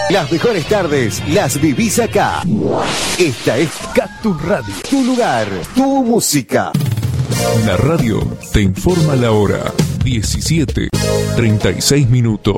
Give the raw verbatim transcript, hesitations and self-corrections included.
Las mejores tardes las vivís acá. Esta es Cactus Radio, tu lugar, tu música. La radio te informa la hora. diecisiete, treinta y seis minutos.